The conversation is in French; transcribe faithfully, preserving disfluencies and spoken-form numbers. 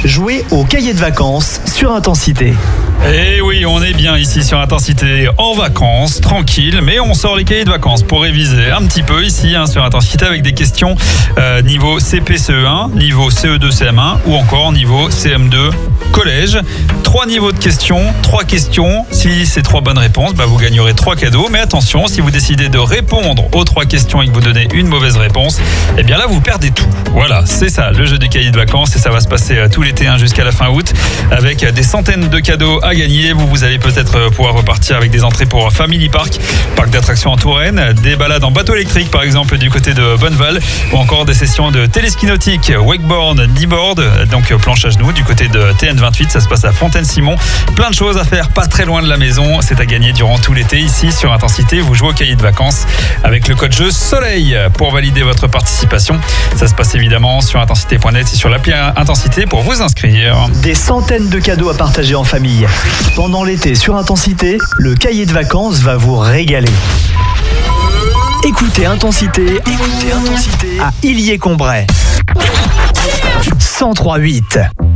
jouez au cahier de vacances sur Intensité. Et oui, on est bien ici sur Intensité, en vacances, tranquille, mais on sort les cahiers de vacances pour réviser un petit peu ici hein, sur Intensité avec des questions euh, niveau C P C E un, niveau C E deux C M un ou encore niveau C M deux collège. Trois niveaux de questions, trois questions. Si c'est trois bonnes réponses, bah vous gagnerez trois cadeaux. Mais attention, si vous décidez de répondre aux trois questions et que vous donnez une mauvaise réponse, eh bien là vous perdez tout. Voilà, c'est ça le jeu du cahier de vacances et ça va se passer euh, tout l'été hein, jusqu'à la fin août avec des centaines de cadeaux à gagner. Vous, vous allez peut-être pouvoir repartir avec des entrées pour Family Park, parc d'attractions en Touraine, des balades en bateau électrique par exemple du côté de Bonneval ou encore des sessions de téléski nautique, wakeboard, kneeboard, donc planche à genoux du côté de T N vingt-huit, ça se passe à Fontaine-Simon. Plein de choses à faire, pas très loin de la maison, c'est à gagner durant tout l'été ici sur Intensité. Vous jouez au cahier de vacances avec le code jeu Soleil pour valider votre participation. Ça se passe évidemment sur intensité point net et sur l'appli Intensité pour vous inscrire. Des centaines de cadeaux à partager en famille. Pendant l'été sur Intensité, le cahier de vacances va vous régaler. Écoutez Intensité, écoutez Intensité à Illier-Combray. cent trois virgule huit.